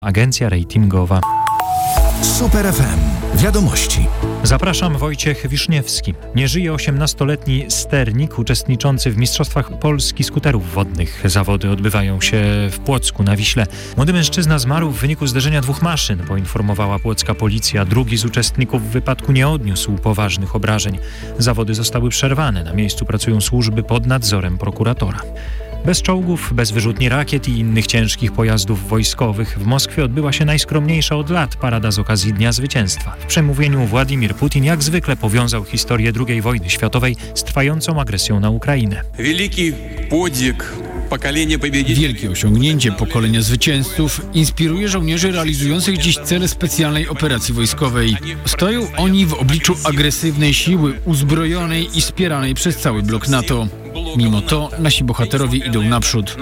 Agencja ratingowa. Super FM. Wiadomości. Zapraszam, Wojciech Wiszniewski. Nie żyje 18-letni sternik uczestniczący w Mistrzostwach Polski skuterów wodnych. Zawody odbywają się w Płocku na Wiśle. Młody mężczyzna zmarł w wyniku zderzenia dwóch maszyn, poinformowała płocka policja. Drugi z uczestników wypadku nie odniósł poważnych obrażeń. Zawody zostały przerwane. Na miejscu pracują służby pod nadzorem prokuratora. Bez czołgów, bez wyrzutni rakiet i innych ciężkich pojazdów wojskowych w Moskwie odbyła się najskromniejsza od lat parada z okazji Dnia Zwycięstwa. W przemówieniu Władimir Putin jak zwykle powiązał historię II wojny światowej z trwającą agresją na Ukrainę. Wielkie osiągnięcie pokolenia zwycięzców inspiruje żołnierzy realizujących dziś cele specjalnej operacji wojskowej. Stoją oni w obliczu agresywnej siły uzbrojonej i wspieranej przez cały blok NATO. Mimo to nasi bohaterowie idą naprzód.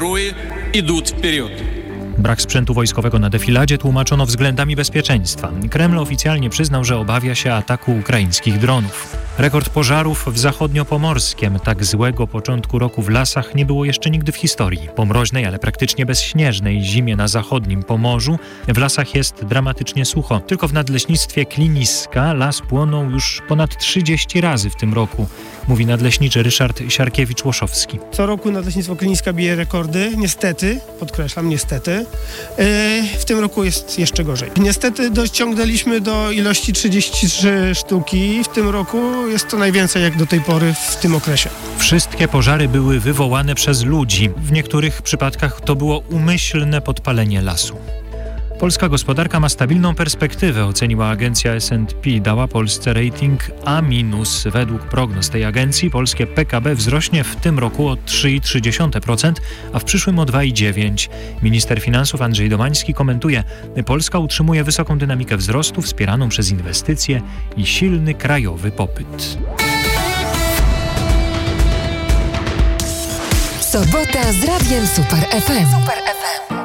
Brak sprzętu wojskowego na defiladzie tłumaczono względami bezpieczeństwa. Kreml oficjalnie przyznał, że obawia się ataku ukraińskich dronów. Rekord pożarów w zachodniopomorskiem. Tak złego początku roku w lasach nie było jeszcze nigdy w historii. Po mroźnej, ale praktycznie bezśnieżnej zimie na zachodnim Pomorzu w lasach jest dramatycznie sucho. Tylko w nadleśnictwie Kliniska las płonął już ponad 30 razy w tym roku, mówi nadleśniczy Ryszard Siarkiewicz-Łoszowski. Co roku nadleśnictwo Kliniska bije rekordy. Niestety, podkreślam, niestety. W tym roku jest jeszcze gorzej. Niestety dociągnęliśmy do ilości 33 sztuki. W tym roku jest to najwięcej jak do tej pory w tym okresie. Wszystkie pożary były wywołane przez ludzi. W niektórych przypadkach to było umyślne podpalenie lasu. Polska gospodarka ma stabilną perspektywę, oceniła agencja S&P. Dała Polsce rating A-. Według prognoz tej agencji polskie PKB wzrośnie w tym roku o 3,3%, a w przyszłym o 2,9%. Minister finansów Andrzej Domański komentuje: Polska utrzymuje wysoką dynamikę wzrostu wspieraną przez inwestycje i silny krajowy popyt. Sobota z Radiem Super FM.